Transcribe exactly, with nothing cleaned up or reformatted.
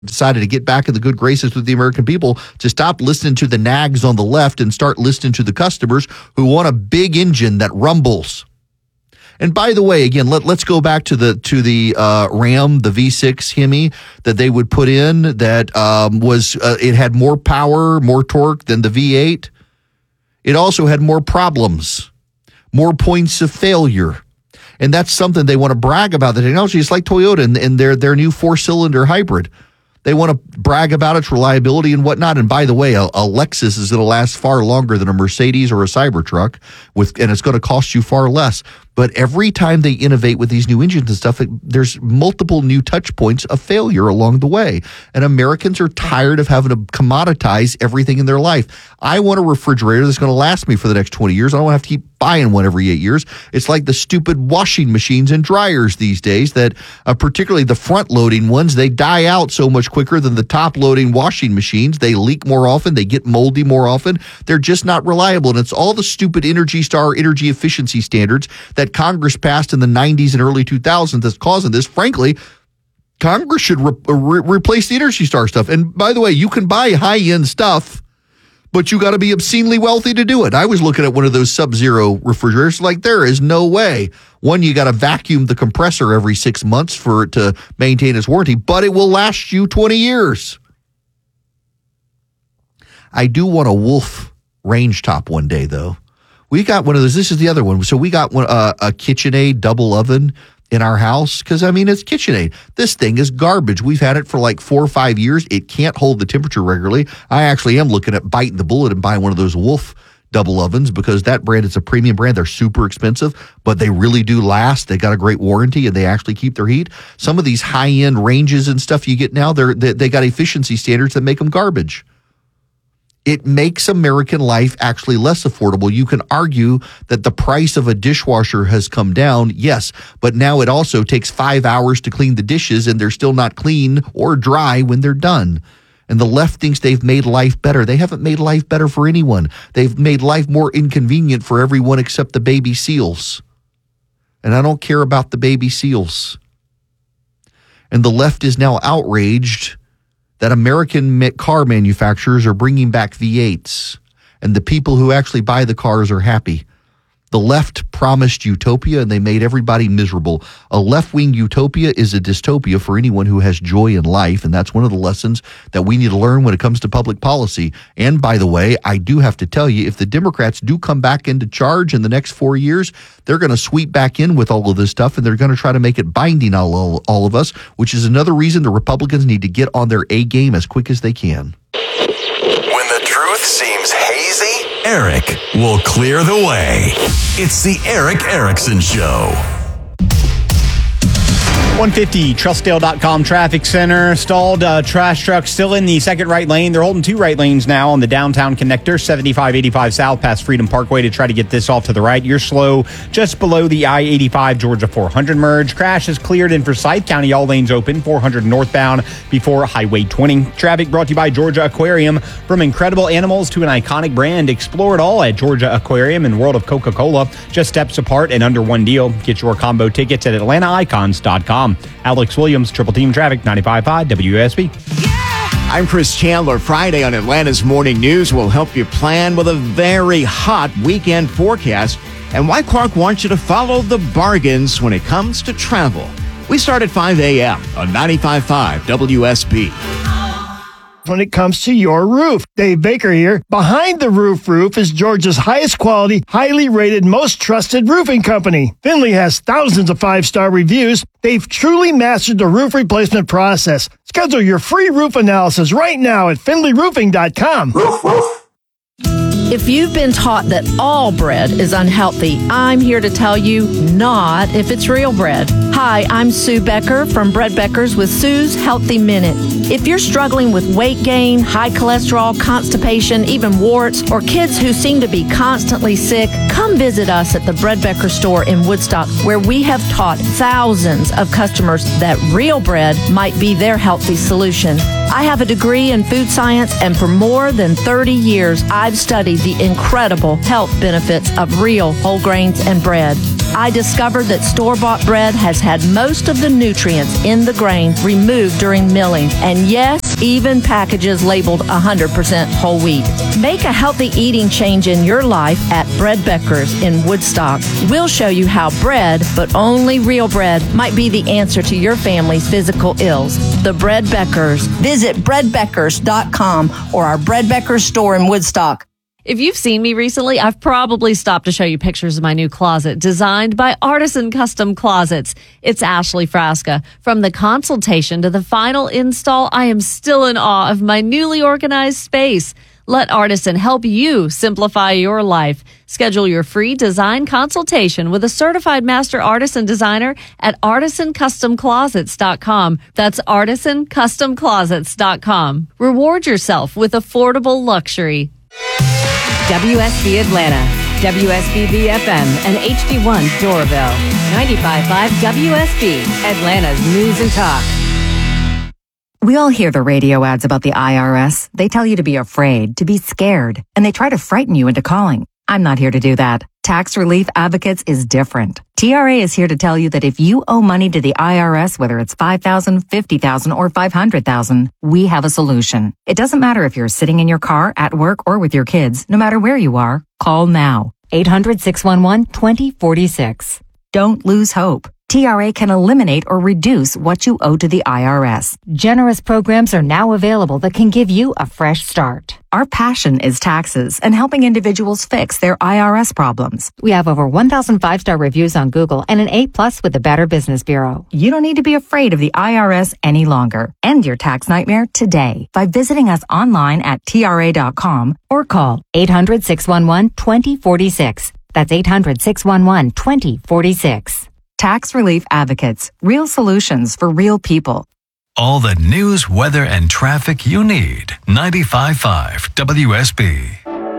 decided to get back in the good graces with the American people, to stop listening to the nags on the left and start listening to the customers who want a big engine that rumbles. And by the way, again, let, let's go back to the to the uh, Ram, the V six Hemi that they would put in that um, was, uh, it had more power, more torque than the V eight. It also had more problems, more points of failure. And that's something they want to brag about. The technology is like Toyota and, and their, their new four-cylinder hybrid. They want to brag about its reliability and whatnot. And by the way, a, a Lexus is going to last far longer than a Mercedes or a Cybertruck, with, and it's going to cost you far less. But every time they innovate with these new engines and stuff, it, there's multiple new touch points of failure along the way. And Americans are tired of having to commoditize everything in their life. I want a refrigerator that's going to last me for the next twenty years. I don't have to keep buying one every eight years. It's like the stupid washing machines and dryers these days that, uh, particularly the front-loading ones, they die out so much quicker than the top-loading washing machines. They leak more often. They get moldy more often. They're just not reliable. And it's all the stupid Energy Star energy efficiency standards that Congress passed in the nineties and early two thousands that's causing this. Frankly, Congress should re- re- replace the Energy Star stuff. And by the way, you can buy high-end stuff, but you got to be obscenely wealthy to do it. I was looking at one of those Sub-Zero refrigerators, like there is no way. One, you got to vacuum the compressor every six months for it to maintain its warranty, but it will last you twenty years. I do want a Wolf range top one day, though. We got one of those. This is the other one. So we got one, uh, a KitchenAid double oven in our house because, I mean, it's KitchenAid. This thing is garbage. We've had it for like four or five years. It can't hold the temperature regularly. I actually am looking at biting the bullet and buying one of those Wolf double ovens because that brand is a premium brand. They're super expensive, but they really do last. They got a great warranty and they actually keep their heat. Some of these high-end ranges and stuff you get now, they're, they, they got efficiency standards that make them garbage. It makes American life actually less affordable. You can argue that the price of a dishwasher has come down, yes, but now it also takes five hours to clean the dishes and they're still not clean or dry when they're done. And the left thinks they've made life better. They haven't made life better for anyone. They've made life more inconvenient for everyone except the baby seals. And I don't care about the baby seals. And the left is now outraged that American car manufacturers are bringing back V eights, and the people who actually buy the cars are happy. The left promised utopia, and they made everybody miserable. A left-wing utopia is a dystopia for anyone who has joy in life, and that's one of the lessons that we need to learn when it comes to public policy. And by the way, I do have to tell you, if the Democrats do come back into charge in the next four years, they're going to sweep back in with all of this stuff, and they're going to try to make it binding on all, all of us, which is another reason the Republicans need to get on their A game as quick as they can. When the truth seems hazy, Eric will clear the way. It's the Eric Erickson Show. one fifty Trussdale dot com Traffic Center. Stalled uh, trash truck still in the second right lane. They're holding two right lanes now on the downtown connector, seventy-five eighty-five south past Freedom Parkway to try to get this off to the right. You're slow just below the I eighty-five Georgia four hundred merge. Crash is cleared in Forsyth County. All lanes open, four hundred northbound before Highway twenty. Traffic brought to you by Georgia Aquarium. From incredible animals to an iconic brand, explore it all at Georgia Aquarium and World of Coca-Cola. Just steps apart and under one deal. Get your combo tickets at Atlanta Icons dot com. Alex Williams, Triple Team Traffic, ninety-five point five W S B. Yeah! I'm Chris Chandler. Friday on Atlanta's Morning News will help you plan with a very hot weekend forecast and why Clark wants you to follow the bargains when it comes to travel. We start at five a.m. on ninety-five point five W S B. When it comes to your roof. Dave Baker here. Behind the Roof Roof is Georgia's highest quality, highly rated, most trusted roofing company. Finley has thousands of five-star reviews. They've truly mastered the roof replacement process. Schedule your free roof analysis right now at Finley Roofing dot com. Roof, roof. If you've been taught that all bread is unhealthy, I'm here to tell you not if it's real bread. Hi, I'm Sue Becker from Bread Beckers with Sue's Healthy Minute. If you're struggling with weight gain, high cholesterol, constipation, even warts, or kids who seem to be constantly sick, come visit us at the Bread Becker store in Woodstock, where we have taught thousands of customers that real bread might be their healthy solution. I have a degree in food science, and for more than thirty years, I've studied the incredible health benefits of real whole grains and bread. I discovered that store-bought bread has had most of the nutrients in the grain removed during milling, and yes, even packages labeled one hundred percent whole wheat. Make a healthy eating change in your life at Bread Becker's in Woodstock. We'll show you how bread, but only real bread, might be the answer to your family's physical ills. The Bread Beckers. Visit bread beckers dot com or our Bread Beckers store in Woodstock. If you've seen me recently, I've probably stopped to show you pictures of my new closet designed by Artisan Custom Closets. It's Ashley Frasca. From the consultation to the final install, I am still in awe of my newly organized space. Let Artisan help you simplify your life. Schedule your free design consultation with a certified master artisan designer at artisan custom closets dot com. That's artisan custom closets dot com. Reward yourself with affordable luxury. W S B Atlanta, W S B B F M, and H D one Doraville. ninety-five point five W S B, Atlanta's news and talk. We all hear the radio ads about the I R S. They tell you to be afraid, to be scared, and they try to frighten you into calling. I'm not here to do that. Tax Relief Advocates is different. T R A is here to tell you that if you owe money to the I R S, whether it's five thousand dollars, fifty thousand dollars, or five hundred thousand dollars, we have a solution. It doesn't matter if you're sitting in your car, at work, or with your kids. No matter where you are, call now. eight hundred, six one one, two zero four six. Don't lose hope. T R A can eliminate or reduce what you owe to the I R S. Generous programs are now available that can give you a fresh start. Our passion is taxes and helping individuals fix their I R S problems. We have over one thousand five-star reviews on Google and an A plus with the Better Business Bureau. You don't need to be afraid of the I R S any longer. End your tax nightmare today by visiting us online at T R A dot com or call eight hundred, six one one, two zero four six. That's eight hundred, six one one, two zero four six. Tax Relief Advocates. Real solutions for real people. All the news, weather, and traffic you need. ninety-five point five W S B.